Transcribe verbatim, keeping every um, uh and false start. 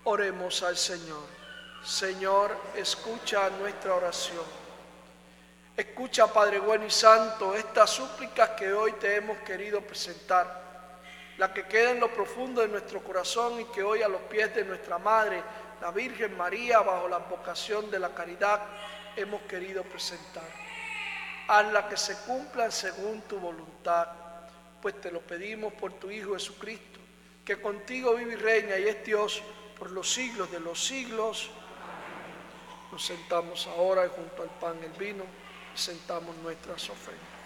Oremos al Señor. Señor, escucha nuestra oración. Escucha, Padre bueno y santo, estas súplicas que hoy te hemos querido presentar, la que queda en lo profundo de nuestro corazón y que hoy a los pies de nuestra Madre, la Virgen María, bajo la vocación de la caridad, hemos querido presentar. Hazla que se cumplan según tu voluntad, pues te lo pedimos por tu Hijo Jesucristo, que contigo vive y reina y es Dios por los siglos de los siglos. Nos sentamos ahora y junto al pan y el vino presentamos nuestras ofrendas.